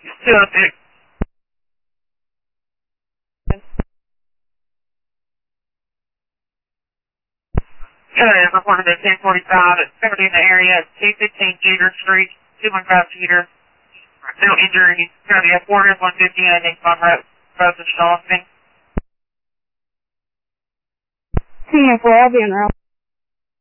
206. Good, reported at 1045 at 70 in the area at 215 Jeter Street, 215 Jeter. No injuries. It's going to be a 4 150 and a on road of Charleston. 10-4, I'll be in route.